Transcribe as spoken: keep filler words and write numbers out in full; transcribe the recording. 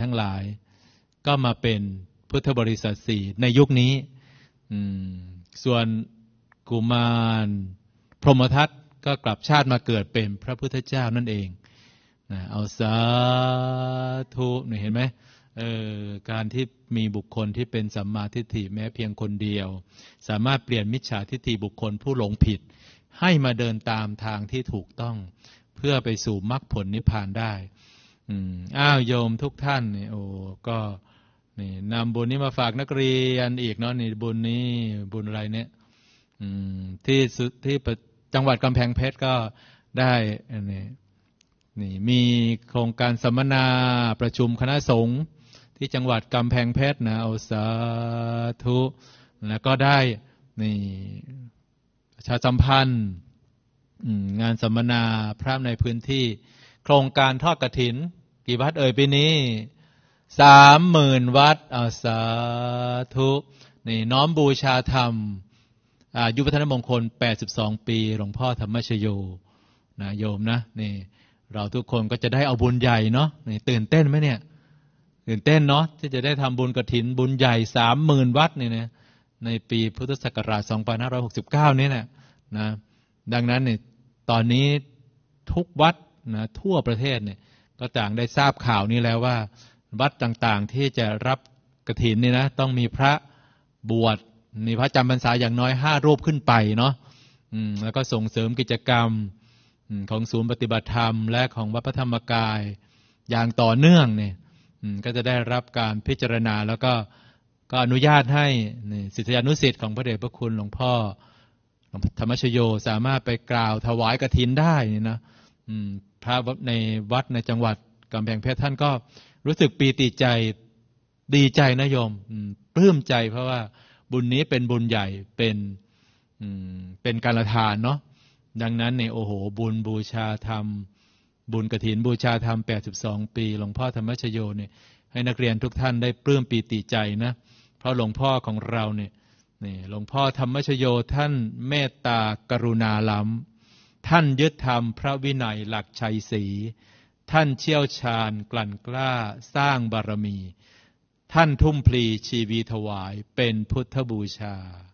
ทั้งหลายก็มาเป็นพุทธบริษัทสี่ในยุคนี้ส่วนกุมารพรหมทัตก็กลับชาติมาเกิดเป็นพระพุทธเจ้านั่นเองนะเอาสาธุนี่เห็นไหมเออการที่มีบุคคลที่เป็นสัมมาทิฏฐิแม้เพียงคนเดียวสามารถเปลี่ยนมิจฉาทิฏฐิบุคคลผู้หลงผิดให้มาเดินตามทางที่ถูกต้องเพื่อไปสู่มรรคผลนิพพานได้อืมอ้าวโยมทุกท่านนี่โอ้ก็นี่นำบุญนี้มาฝากนักเรียนอีกเนาะนี่บุญนี้บุญอะไรเนี่ยอืมที่ที่จังหวัดกำแพงเพชรก็ได้นี่นี่มีโครงการสัมมนาประชุมคณะสงฆ์ที่จังหวัดกำแพงเพชรนะเอาสาธุแล้วก็ได้นี่ประชาสัมพันธ์งานสัมมนาพระในพื้นที่โครงการทอดกฐินกี่วัดเอ่ยปีนี้สามหมื่นวัดเอาสาธุนี่น้อมบูชาธรรมอายุวัฒนมงคลแปดสิบสองปีหลวงพ่อธรรมชโยนะโยมนะนี่เราทุกคนก็จะได้เอาบุญใหญ่เนาะนี่ตื่นเต้นไหมเนี่ยตื่นเต้นเนาะที่จะได้ทำบุญกฐินบุญใหญ่สามหมื่นวัดนี่นะในปีพุทธศักราชสองพันห้าร้อยหกสิบเก้านี้นะนะดังนั้นเนี่ยตอนนี้ทุกวัดนะทั่วประเทศเนี่ยก็ต่างได้ทราบข่าวนี้แล้วว่าวัดต่างๆที่จะรับกฐินนี่นะต้องมีพระบวชมีพระจำพรรษาอย่างน้อยห้ารูปขึ้นไปเนาะอืมแล้วก็ส่งเสริมกิจกรรมของศูนย์ปฏิบัติธรรมและของวัดพระธรรมกายอย่างต่อเนื่องเนี่ยก็จะได้รับการพิจารณาแล้วก็ก็อนุญาตให้ศิษยานุศิษย์ของพระเดชพระคุณหลวงพ่อหลวงธรรมชโยสามารถไปกล่าวถวายกฐินได้นี่นะพระในวัดในจังหวัดกำแพงเพชรท่านก็รู้สึกปีติใจดีใจนะโยมปลื้มใจเพราะว่าบุญนี้เป็นบุญใหญ่เป็นเป็นการละทานเนาะดังนั้นเนี่ยโอ้โหบุญบูชาธรรมบุญกฐินบูชาธรรมแปดสิบสองปีหลวงพ่อธรรมชโยเนี่ยให้นักเรียนทุกท่านได้ปลื้มปีติใจนะเพราะหลวงพ่อของเราเนี่ยนี่หลวงพ่อธรรมชโยท่านเมตตากรุณาล้ำท่านยึดธรรมพระวินัยหลักชัยศรีท่านเชี่ยวชาญกลั่นกล้าสร้างบารมีท่านทุ่มพลีชีวีถวายเป็นพุทธบูชา